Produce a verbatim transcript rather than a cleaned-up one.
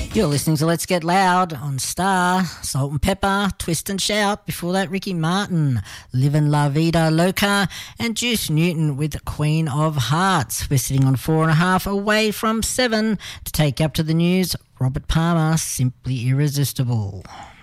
You're listening to Let's Get Loud on Star, Salt and Pepper, Twist and Shout. Before that, Ricky Martin, Livin' La Vida Loca, and Juice Newton with Queen of Hearts. We're sitting on four and a half away from seven. To take you up to the news, Robert Palmer, Simply Irresistible.